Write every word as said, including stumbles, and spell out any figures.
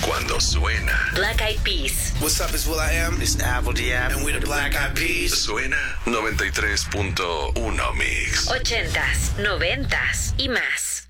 cuando suena. Black Eyed Peas. What's up, it's will.i.am. This is Apple Diab. And we're the Black Eyed Peas. Suena noventa y tres punto uno Mix. Ochentas, noventas y más.